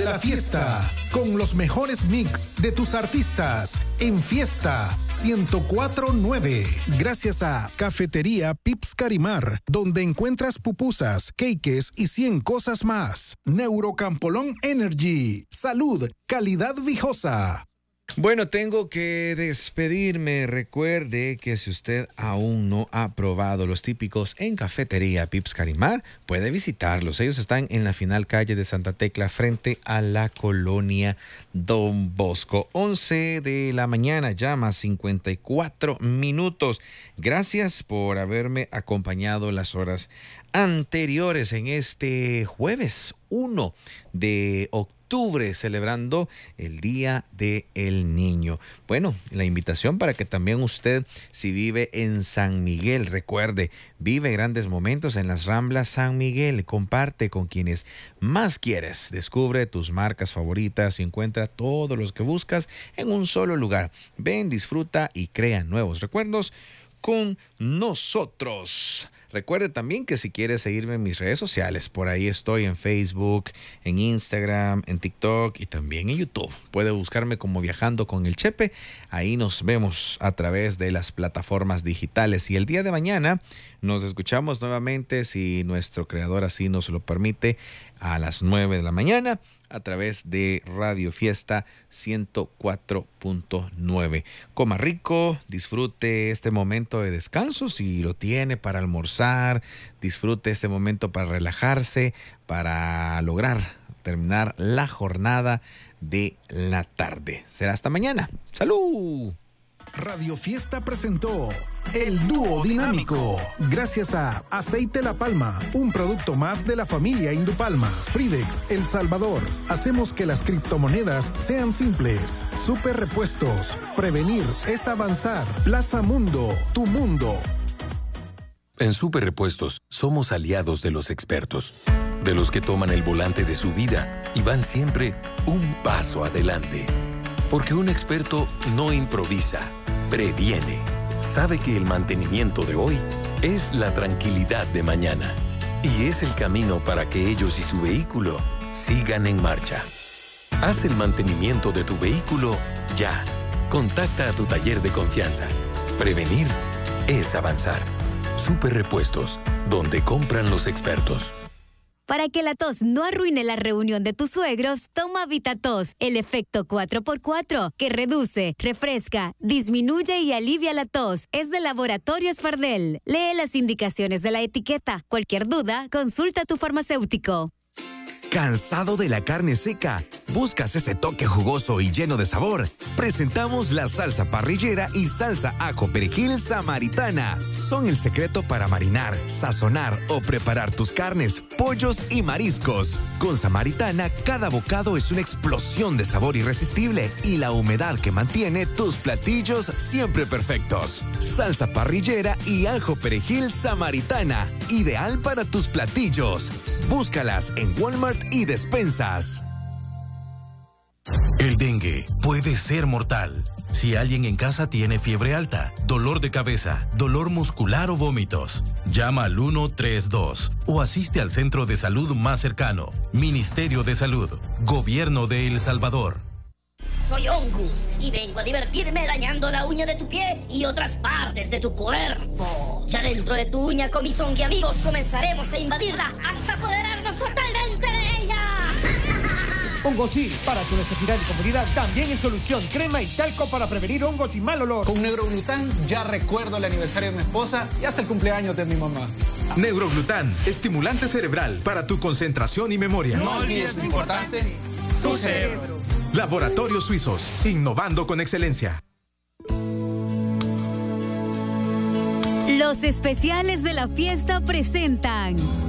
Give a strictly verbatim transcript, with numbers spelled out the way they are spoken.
la fiesta, con los mejores mix de tus artistas, en Fiesta ciento cuatro punto nueve. Gracias a Cafetería Pips Carimar, donde encuentras pupusas, cakes y cien cosas más. Neurocampolón Energy, salud, calidad viejosa. Bueno, tengo que despedirme. Recuerde que si usted aún no ha probado los típicos en Cafetería Pips Carimar, puede visitarlos. Ellos están en la final calle de Santa Tecla, frente a la colonia Don Bosco. once de la mañana, llama cincuenta y cuatro minutos. Gracias por haberme acompañado las horas anteriores en este jueves uno de octubre. Octubre, celebrando el Día del Niño. Bueno, la invitación para que también usted, si vive en San Miguel, recuerde, vive grandes momentos en las Ramblas San Miguel. Comparte con quienes más quieres. Descubre tus marcas favoritas y encuentra todos los que buscas en un solo lugar. Ven, disfruta y crea nuevos recuerdos con nosotros. Recuerde también que si quieres seguirme en mis redes sociales, por ahí estoy en Facebook, en Instagram, en TikTok y también en YouTube. Puede buscarme como Viajando con el Chepe. Ahí nos vemos a través de las plataformas digitales. Y el día de mañana nos escuchamos nuevamente, si nuestro creador así nos lo permite, a las nueve de la mañana. A través de Radio Fiesta ciento cuatro punto nueve. Coma rico, disfrute este momento de descanso si lo tiene para almorzar, disfrute este momento para relajarse, para lograr terminar la jornada de la tarde. Será hasta mañana. ¡Salud! Radio Fiesta presentó El Dúo Dinámico. Gracias a Aceite La Palma, un producto más de la familia Indupalma. Fridex, El Salvador. Hacemos que las criptomonedas sean simples. Super Repuestos. Prevenir es avanzar. Plaza Mundo, tu mundo. En Super Repuestos somos aliados de los expertos, de los que toman el volante de su vida y van siempre un paso adelante. Porque un experto no improvisa, previene. Sabe que el mantenimiento de hoy es la tranquilidad de mañana. Y es el camino para que ellos y su vehículo sigan en marcha. Haz el mantenimiento de tu vehículo ya. Contacta a tu taller de confianza. Prevenir es avanzar. Super Repuestos, donde compran los expertos. Para que la tos no arruine la reunión de tus suegros, toma VitaTos, el efecto cuatro por cuatro, que reduce, refresca, disminuye y alivia la tos. Es de Laboratorios Fardel. Lee las indicaciones de la etiqueta. Cualquier duda, consulta a tu farmacéutico. ¿Cansado de la carne seca? ¿Buscas ese toque jugoso y lleno de sabor? Presentamos la salsa parrillera y salsa ajo perejil samaritana. Son el secreto para marinar, sazonar o preparar tus carnes, pollos y mariscos. Con samaritana, cada bocado es una explosión de sabor irresistible y la humedad que mantiene tus platillos siempre perfectos. Salsa parrillera y ajo perejil samaritana, ideal para tus platillos. Búscalas en Walmart y despensas. El dengue puede ser mortal. Si alguien en casa tiene fiebre alta, dolor de cabeza, dolor muscular o vómitos, llama al uno tres dos o asiste al centro de salud más cercano. Ministerio de Salud, Gobierno de El Salvador. Soy Ongus y vengo a divertirme arañando la uña de tu pie y otras partes de tu cuerpo. Ya dentro de tu uña, con mis ongi amigos, comenzaremos a invadirla hasta apoderarnos totalmente de ella. Hongosil, para tu necesidad y comodidad, también en solución, crema y talco para prevenir hongos y mal olor. Con Neuroglután ya recuerdo el aniversario de mi esposa y hasta el cumpleaños de mi mamá. Neuroglután, estimulante cerebral para tu concentración y memoria. No olvides lo importante, tu cerebro. Laboratorios Suizos, innovando con excelencia. Los especiales de la fiesta presentan